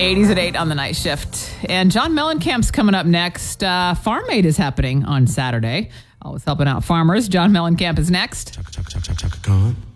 80s at 8 on the night shift. And John Mellencamp's coming up next. Farm Aid is happening on Saturday. Always helping out farmers. John Mellencamp is next. Chaka, chaka, chaka, chaka, Khan.